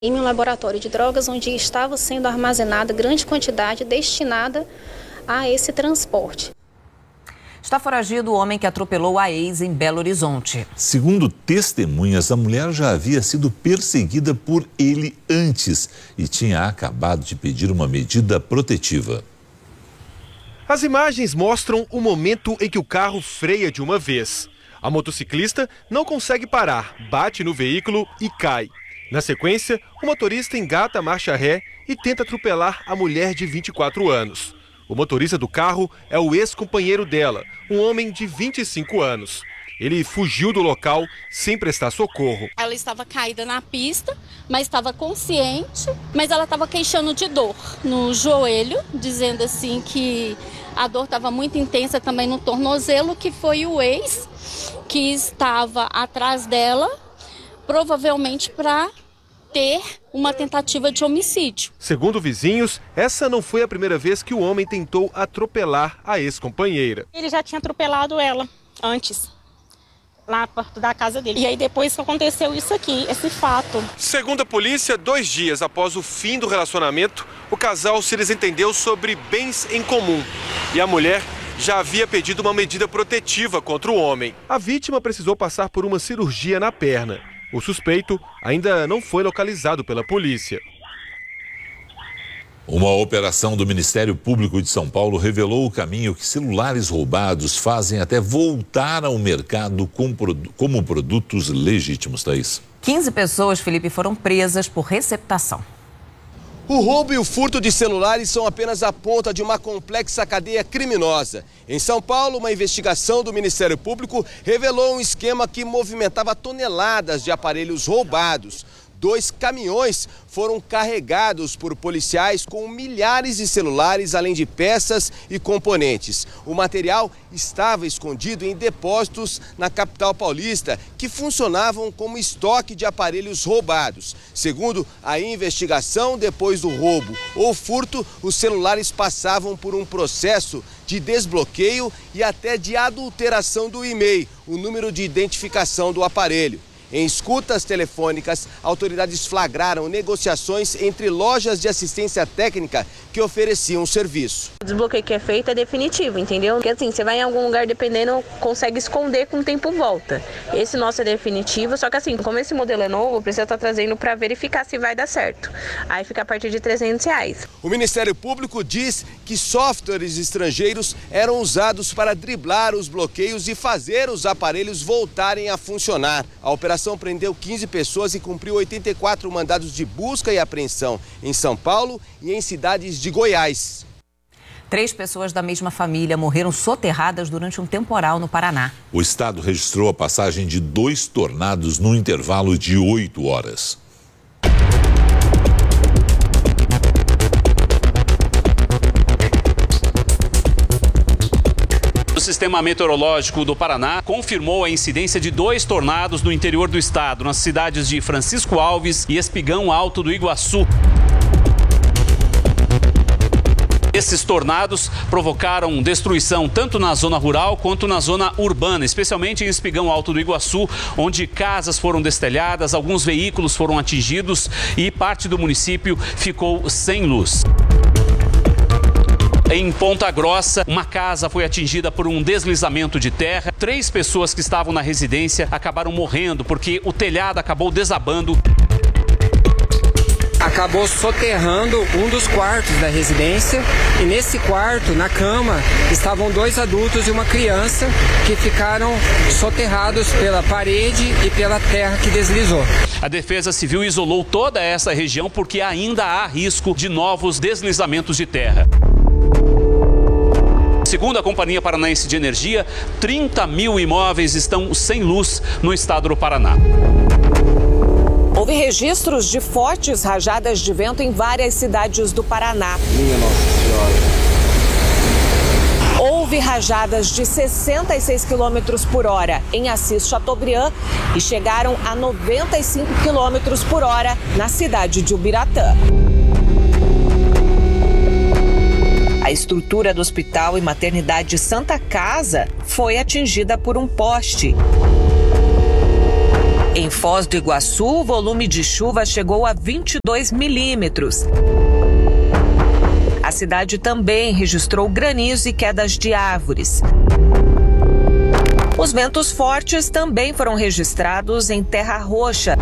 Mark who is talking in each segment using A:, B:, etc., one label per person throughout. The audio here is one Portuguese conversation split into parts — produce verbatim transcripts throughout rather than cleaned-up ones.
A: Em um laboratório de drogas onde estava sendo armazenada grande quantidade destinada a esse transporte.
B: Está foragido o homem que atropelou a ex em Belo Horizonte.
C: Segundo testemunhas, a mulher já havia sido perseguida por ele antes e tinha acabado de pedir uma medida protetiva.
D: As imagens mostram o momento em que o carro freia de uma vez. A motociclista não consegue parar, bate no veículo e cai. Na sequência, o motorista engata a marcha ré e tenta atropelar a mulher de vinte e quatro anos. O motorista do carro é o ex-companheiro dela, um homem de vinte e cinco anos. Ele fugiu do local sem prestar socorro.
E: Ela estava caída na pista, mas estava consciente, mas ela estava queixando de dor no joelho, dizendo assim que a dor estava muito intensa também no tornozelo, que foi o ex que estava atrás dela, provavelmente para ter uma tentativa de homicídio.
D: Segundo vizinhos, essa não foi a primeira vez que o homem tentou atropelar a ex-companheira.
F: Ele já tinha atropelado ela antes, lá perto da casa dele. E aí depois que aconteceu isso aqui, esse fato.
D: Segundo a polícia, dois dias após o fim do relacionamento, o casal se desentendeu sobre bens em comum. E a mulher já havia pedido uma medida protetiva contra o homem. A vítima precisou passar por uma cirurgia na perna. O suspeito ainda não foi localizado pela polícia.
C: Uma operação do Ministério Público de São Paulo revelou o caminho que celulares roubados fazem até voltar ao mercado como produtos legítimos, Thaís.
B: quinze pessoas, Felipe, foram presas por receptação.
G: O roubo e o furto de celulares são apenas a ponta de uma complexa cadeia criminosa. Em São Paulo, uma investigação do Ministério Público revelou um esquema que movimentava toneladas de aparelhos roubados. Dois caminhões foram carregados por policiais com milhares de celulares, além de peças e componentes. O material estava escondido em depósitos na capital paulista, que funcionavam como estoque de aparelhos roubados. Segundo a investigação, depois do roubo ou furto, os celulares passavam por um processo de desbloqueio e até de adulteração do e-mail, o número de identificação do aparelho. Em escutas telefônicas, autoridades flagraram negociações entre lojas de assistência técnica que ofereciam o serviço.
H: O desbloqueio que é feito é definitivo, entendeu? Porque assim, você vai em algum lugar, dependendo, consegue esconder com o tempo volta. Esse nosso é definitivo, só que assim, como esse modelo é novo, precisa estar trazendo para verificar se vai dar certo. Aí fica a partir de trezentos reais.
G: O Ministério Público diz que softwares estrangeiros eram usados para driblar os bloqueios e fazer os aparelhos voltarem a funcionar. A operação A operação prendeu quinze pessoas e cumpriu oitenta e quatro mandados de busca e apreensão em São Paulo e em cidades de Goiás.
B: Três pessoas da mesma família morreram soterradas durante um temporal no Paraná.
C: O estado registrou a passagem de dois tornados num intervalo de oito horas.
I: O Sistema Meteorológico do Paraná confirmou a incidência de dois tornados no interior do estado, nas cidades de Francisco Alves e Espigão Alto do Iguaçu. Esses tornados provocaram destruição tanto na zona rural quanto na zona urbana, especialmente em Espigão Alto do Iguaçu, onde casas foram destelhadas, alguns veículos foram atingidos e parte do município ficou sem luz. Em Ponta Grossa, uma casa foi atingida por um deslizamento de terra. Três pessoas que estavam na residência acabaram morrendo porque o telhado acabou desabando.
J: Acabou soterrando um dos quartos da residência e nesse quarto, na cama, estavam dois adultos e uma criança que ficaram soterrados pela parede e pela terra que deslizou.
I: A Defesa Civil isolou toda essa região porque ainda há risco de novos deslizamentos de terra. Segundo a Companhia Paranaense de Energia, trinta mil imóveis estão sem luz no estado do Paraná.
B: Houve registros de fortes rajadas de vento em várias cidades do Paraná.
G: Minha Nossa Senhora.
B: Houve rajadas de sessenta e seis quilômetros por hora em Assis Chateaubriand e chegaram a noventa e cinco quilômetros por hora na cidade de Ubiratã. A estrutura do Hospital e Maternidade Santa Casa foi atingida por um poste. Em Foz do Iguaçu, o volume de chuva chegou a vinte e dois milímetros. A cidade também registrou granizo e quedas de árvores. Os ventos fortes também foram registrados em Terra Roxa.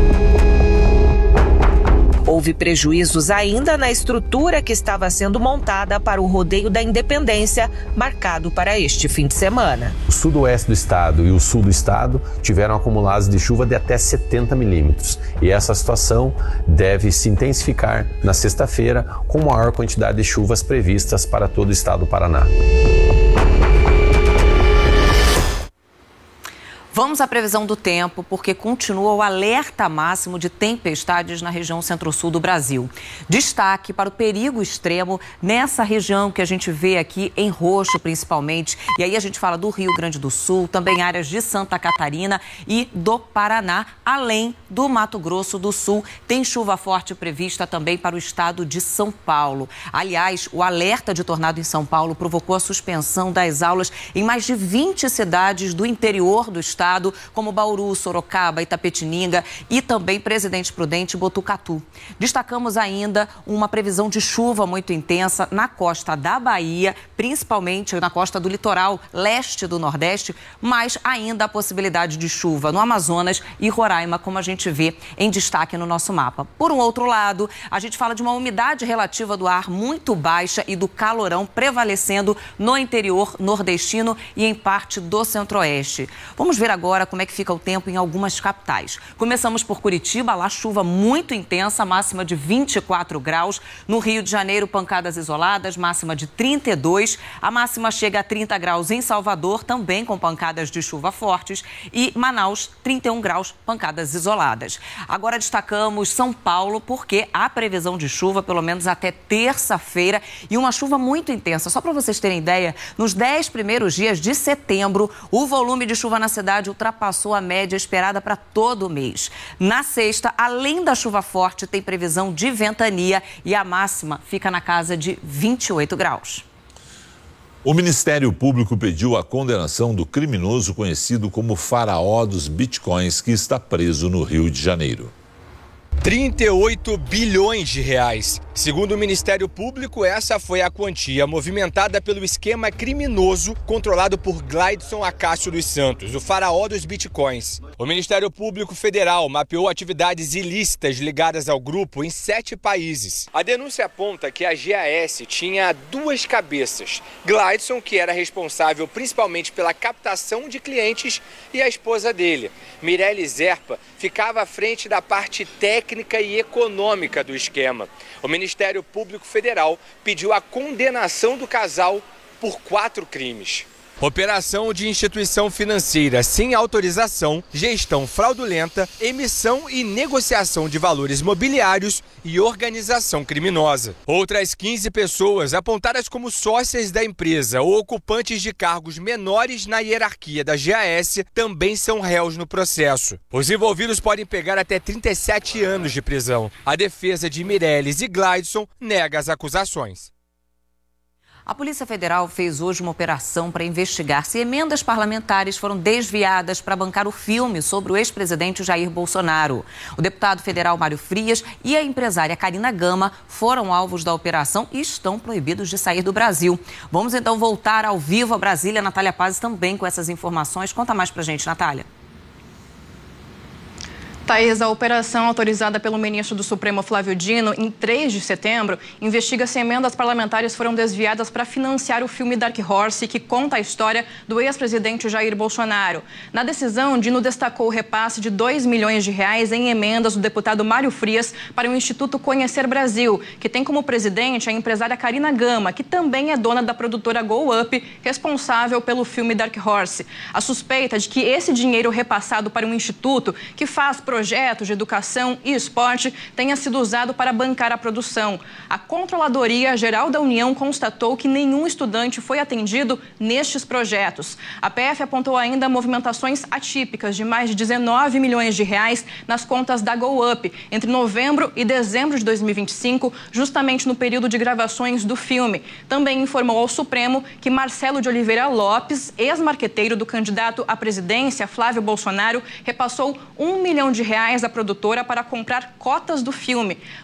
B: Houve prejuízos ainda na estrutura que estava sendo montada para o Rodeio da Independência, marcado para este fim de semana.
K: O sudoeste do estado e o sul do estado tiveram acumulados de chuva de até setenta milímetros. E essa situação deve se intensificar na sexta-feira, com maior quantidade de chuvas previstas para todo o estado do Paraná.
L: Vamos à previsão do tempo, porque continua o alerta máximo de tempestades na região centro-sul do Brasil. Destaque para o perigo extremo nessa região que a gente vê aqui em roxo, principalmente. E aí a gente fala do Rio Grande do Sul, também áreas de Santa Catarina e do Paraná, além do Mato Grosso do Sul. Tem chuva forte prevista também para o estado de São Paulo. Aliás, o alerta de tornado em São Paulo provocou a suspensão das aulas em mais de vinte cidades do interior do estado, como Bauru, Sorocaba, Itapetininga e também Presidente Prudente e Botucatu. Destacamos ainda uma previsão de chuva muito intensa na costa da Bahia, principalmente na costa do litoral leste do Nordeste, mas ainda a possibilidade de chuva no Amazonas e Roraima, como a gente vê em destaque no nosso mapa. Por um outro lado, a gente fala de uma umidade relativa do ar muito baixa e do calorão prevalecendo no interior nordestino e em parte do centro-oeste. Vamos ver agora como é que fica o tempo em algumas capitais. Começamos por Curitiba, lá chuva muito intensa, máxima de vinte e quatro graus. No Rio de Janeiro, pancadas isoladas, máxima de trinta e dois. A máxima chega a trinta graus em Salvador, também com pancadas de chuva fortes. E Manaus, trinta e um graus, pancadas isoladas. Agora destacamos São Paulo, porque há previsão de chuva, pelo menos até terça-feira, e uma chuva muito intensa. Só para vocês terem ideia, nos dez primeiros dias de setembro, o volume de chuva na cidade ultrapassou a média esperada para todo o mês. Na sexta, além da chuva forte, tem previsão de ventania e a máxima fica na casa de vinte e oito graus.
C: O Ministério Público pediu a condenação do criminoso conhecido como Faraó dos Bitcoins, que está preso no Rio de Janeiro.
M: trinta e oito bilhões de reais. Segundo o Ministério Público, essa foi a quantia movimentada pelo esquema criminoso controlado por Gleidson Acácio dos Santos, o faraó dos bitcoins. O Ministério Público Federal mapeou atividades ilícitas ligadas ao grupo em sete países. A denúncia aponta que a G A S tinha duas cabeças. Gleidson, que era responsável principalmente pela captação de clientes, e a esposa dele, Mirelle Zerpa, ficava à frente da parte técnica e econômica do esquema. O Ministério Público Federal pediu a condenação do casal por quatro crimes. Operação de instituição financeira sem autorização, gestão fraudulenta, emissão e negociação de valores mobiliários e organização criminosa. Outras quinze pessoas apontadas como sócias da empresa ou ocupantes de cargos menores na hierarquia da G A S também são réus no processo. Os envolvidos podem pegar até trinta e sete anos de prisão. A defesa de Mirelles e Gleidson nega as acusações.
L: A Polícia Federal fez hoje uma operação para investigar se emendas parlamentares foram desviadas para bancar o filme sobre o ex-presidente Jair Bolsonaro. O deputado federal Mário Frias e a empresária Karina Gama foram alvos da operação e estão proibidos de sair do Brasil. Vamos então voltar ao vivo a Brasília. Natália Paz também com essas informações. Conta mais pra gente, Natália.
N: Thaís, a operação autorizada pelo ministro do Supremo Flávio Dino em três de setembro investiga se emendas parlamentares foram desviadas para financiar o filme Dark Horse, que conta a história do ex-presidente Jair Bolsonaro. Na decisão, Dino destacou o repasse de dois milhões de reais em emendas do deputado Mário Frias para o Instituto Conhecer Brasil, que tem como presidente a empresária Karina Gama, que também é dona da produtora Go Up, responsável pelo filme Dark Horse. A suspeita de que esse dinheiro repassado para um instituto que faz projetos de educação e esporte tenha sido usado para bancar a produção. A Controladoria Geral da União constatou que nenhum estudante foi atendido nestes projetos. A P F apontou ainda movimentações atípicas de mais de dezenove milhões de reais nas contas da GoUp entre novembro e dezembro de dois mil e vinte e cinco, justamente no período de gravações do filme. Também informou ao Supremo que Marcelo de Oliveira Lopes, ex-marqueteiro do candidato à presidência Flávio Bolsonaro, repassou um milhão de reais à produtora para comprar cotas do filme.